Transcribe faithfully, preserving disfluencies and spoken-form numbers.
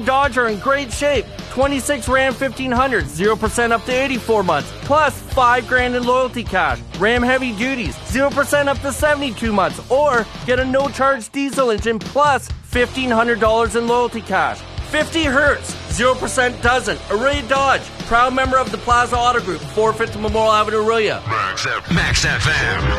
Dodge are in great shape. twenty-six Ram fifteen hundred, zero percent up to eighty-four months, plus five grand in loyalty cash. Ram Heavy Duties, zero percent up to seventy-two months, or get a no-charge diesel engine plus fifteen hundred dollars in loyalty cash. fifty Hertz, zero percent doesn't. Array Dodge, proud member of the Plaza Auto Group, four fifty Memorial Avenue, Orillia. Max F- Max F M.